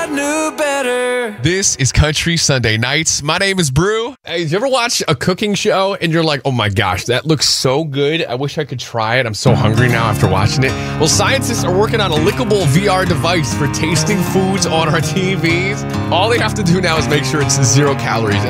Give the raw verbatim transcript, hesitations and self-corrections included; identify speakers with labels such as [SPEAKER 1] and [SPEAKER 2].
[SPEAKER 1] I knew better.
[SPEAKER 2] This is Country Sunday Nights. My name is Brew. Hey, did you ever watch a cooking show and you're like, oh my gosh, that looks so good. I wish I could try it. I'm so hungry now after watching it. Well, scientists are working on a lickable V R device for tasting foods on our T Vs. All they have to do now is make sure it's zero calories.